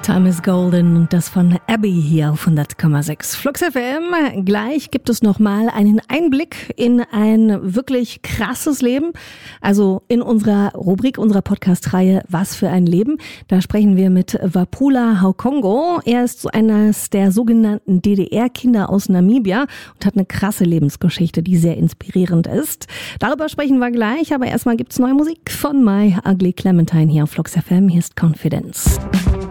Time is Golden und das von Abby hier auf 100,6 Flux FM. Gleich gibt es nochmal einen Einblick in ein wirklich krasses Leben. Also in unserer Rubrik, unserer Podcast-Reihe Was für ein Leben. Da sprechen wir mit Wapula Haukongo. Er ist so eines der sogenannten DDR-Kinder aus Namibia und hat eine krasse Lebensgeschichte, die sehr inspirierend ist. Darüber sprechen wir gleich, aber erstmal gibt's neue Musik von My Ugly Clementine hier auf Flux FM. Hier ist Confidence.